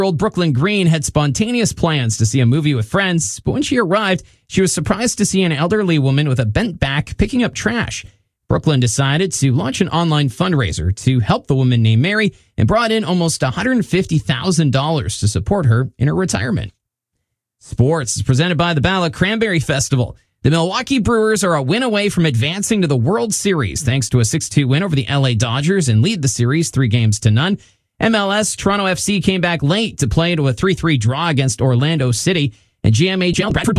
20-year-old Brooklyn Green had spontaneous plans to see a movie with friends, but when she arrived, she was surprised to see an elderly woman with a bent back picking up trash. Brooklyn decided to launch an online fundraiser to help the woman named Mary and brought in almost $150,000 to support her in her retirement. Sports is presented by the Bala Cranberry Festival. The Milwaukee Brewers are a win away from advancing to the World Series thanks to a 6-2 win over the LA Dodgers and lead the series 3-0. MLS, Toronto FC came back late to play to a 3-3 draw against Orlando City, and GMHL Bradford